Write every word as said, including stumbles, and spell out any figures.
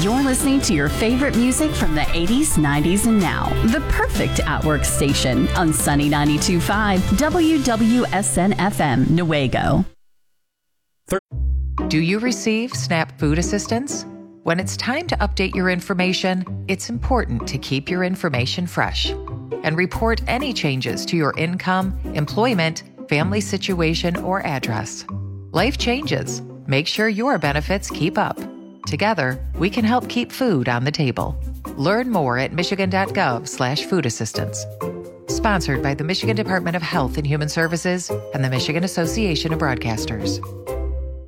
You're listening to your favorite music from the eighties, nineties, and now. The perfect at-work station on Sunny ninety-two point five W W S N F M, Newaygo. Do you receive SNAP food assistance? When it's time to update your information, it's important to keep your information fresh and report any changes to your income, employment, family situation, or address. Life changes. Make sure your benefits keep up. Together, we can help keep food on the table. Learn more at michigan.gov slash food assistance. Sponsored by the Michigan Department of Health and Human Services and the Michigan Association of Broadcasters.